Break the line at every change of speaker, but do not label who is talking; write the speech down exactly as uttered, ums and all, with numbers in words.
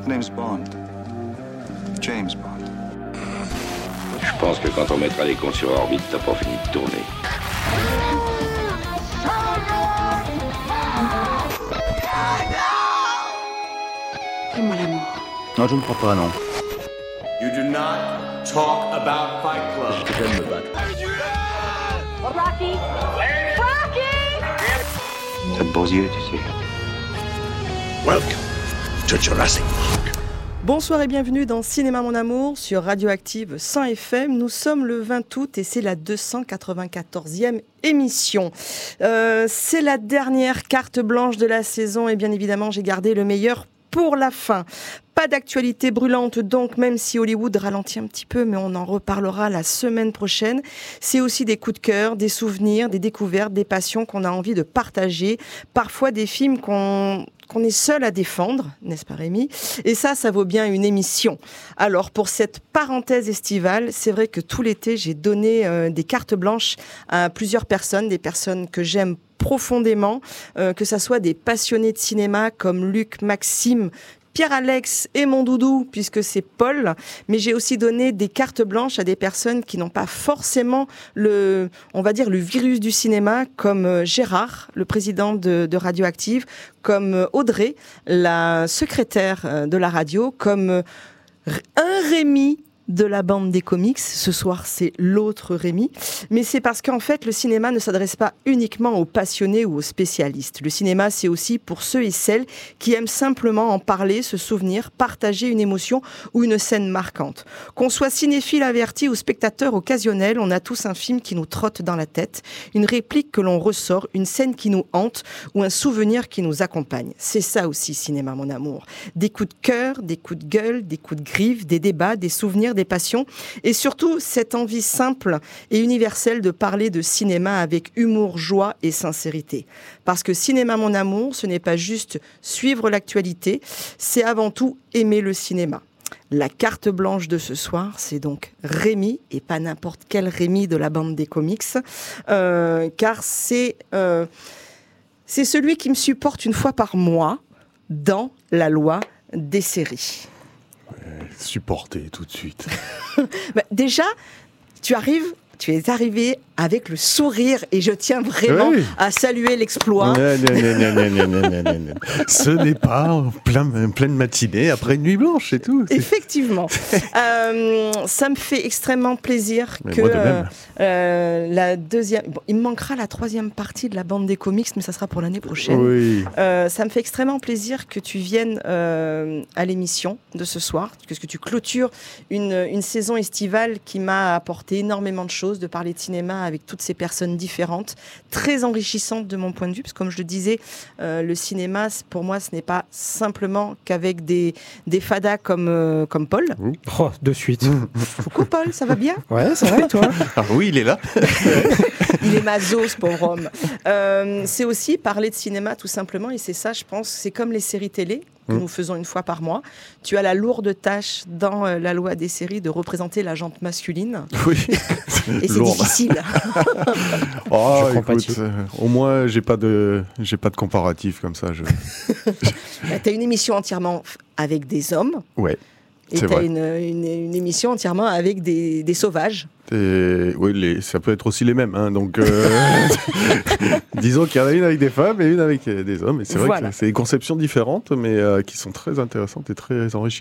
name's Bond. James Bond.
Je pense que quand on mettra les cons sur orbite, t'as pas fini de tourner.
Fais-moi l'amour.
Non, je ne crois pas, non.
You do not talk about Fight Club.
Je vais me battre.
Rocky! Rocky!
T'as de beaux yeux, tu sais.
Welcome to Jurassic Park.
Bonsoir et bienvenue dans Cinéma Mon Amour sur Radioactive cent F M. Nous sommes le vingt août et c'est la deux cent quatre-vingt-quatorzième émission. Euh, c'est la dernière carte blanche de la saison et bien évidemment j'ai gardé le meilleur pour la fin. Pas d'actualité brûlante donc, même si Hollywood ralentit un petit peu, mais on en reparlera la semaine prochaine. C'est aussi des coups de cœur, des souvenirs, des découvertes, des passions qu'on a envie de partager. Parfois des films qu'on... qu'on est seul à défendre, n'est-ce pas Rémi ? Et ça, ça vaut bien une émission. Alors, pour cette parenthèse estivale, c'est vrai que tout l'été, j'ai donné euh, des cartes blanches à plusieurs personnes, des personnes que j'aime profondément, euh, que ça soit des passionnés de cinéma comme Luc, Maxime, Pierre-Alex et mon doudou, puisque c'est Paul, mais j'ai aussi donné des cartes blanches à des personnes qui n'ont pas forcément le, on va dire, le virus du cinéma, comme Gérard, le président de, de Radioactive, comme Audrey, la secrétaire de la radio, comme un Rémi de la bande des comics. Ce soir, c'est l'autre Rémi. Mais c'est parce qu'en fait, le cinéma ne s'adresse pas uniquement aux passionnés ou aux spécialistes. Le cinéma, c'est aussi pour ceux et celles qui aiment simplement en parler, se souvenir, partager une émotion ou une scène marquante. Qu'on soit cinéphile averti ou spectateur occasionnel, on a tous un film qui nous trotte dans la tête, une réplique que l'on ressort, une scène qui nous hante ou un souvenir qui nous accompagne. C'est ça aussi, Cinéma Mon Amour. Des coups de cœur, des coups de gueule, des coups de griffe, des débats, des souvenirs, des passions et surtout cette envie simple et universelle de parler de cinéma avec humour, joie et sincérité. Parce que Cinéma Mon Amour, ce n'est pas juste suivre l'actualité, c'est avant tout aimer le cinéma. La carte blanche de ce soir, c'est donc Rémi, et pas n'importe quel Rémi de la bande des comics, euh, car c'est, euh, c'est celui qui me supporte une fois par mois dans la loi des séries.
Supporter tout de suite.
bah, déjà, tu arrives, tu es arrivé avec le sourire et je tiens vraiment oui. à saluer l'exploit.
Non, non, non, non, non, non, non, non. Ce n'est pas en plein, pleine matinée après une nuit blanche, c'est tout. C'est...
Effectivement. euh, ça me fait extrêmement plaisir mais que euh, euh, la deuxième... Bon, il me manquera la troisième partie de la bande des comics, mais ça sera pour l'année prochaine.
Oui.
Euh, ça me fait extrêmement plaisir que tu viennes euh, à l'émission de ce soir, que tu clôtures une, une saison estivale qui m'a apporté énormément de choses, de parler de cinéma avec toutes ces personnes différentes, très enrichissantes de mon point de vue, parce que comme je le disais, euh, le cinéma, pour moi, ce n'est pas simplement qu'avec des, des fadas comme, euh, comme Paul.
Oh, de suite.
Coucou Paul, ça va bien ?
Ouais, ça va et toi ?
Ah oui, il est là.
Il est maso, ce pauvre homme. Euh, c'est aussi parler de cinéma, tout simplement, et c'est ça, je pense, c'est comme les séries télé, que mmh. nous faisons une fois par mois. Tu as la lourde tâche dans euh, la loi des séries de représenter la jante masculine.
Oui.
Et c'est
lourde.
difficile.
Oh, écoute, euh, au moins, j'ai pas de, j'ai pas de comparatif comme ça. Je...
bah, tu as une émission entièrement avec des hommes.
Ouais.
Et tu as une, une, une émission entièrement avec des, des sauvages.
Et, oui, les, ça peut être aussi les mêmes. Hein, donc, euh, disons qu'il y en a une avec des femmes et une avec des hommes. Et c'est vrai voilà. que c'est des conceptions différentes, mais euh, qui sont très intéressantes et très enrichissantes.